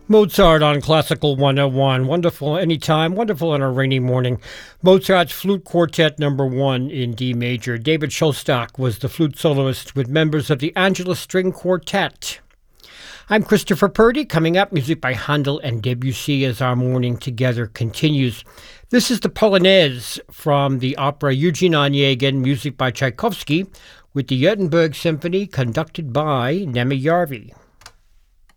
Mozart on Classical 101. Wonderful anytime, wonderful on a rainy morning. Mozart's Flute Quartet number 1 in D major. David Shostak was the flute soloist with members of the Angelus String Quartet. I'm Christopher Purdy. Coming up, music by Handel and Debussy as our morning together continues. This is the Polonaise from the opera Eugene Onegin, music by Tchaikovsky, with the Göteborg Symphony conducted by Nemi Jarvi.